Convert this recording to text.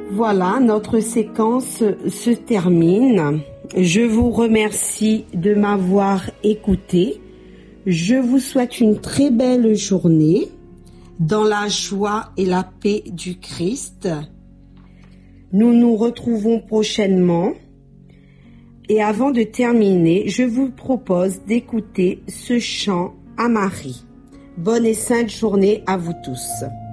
Voilà, notre séquence se termine. Je vous remercie de m'avoir écouté. Je vous souhaite une très belle journée dans la joie et la paix du Christ. Nous nous retrouvons prochainement. Et avant de terminer, je vous propose d'écouter ce chant à Marie. Bonne et sainte journée à vous tous.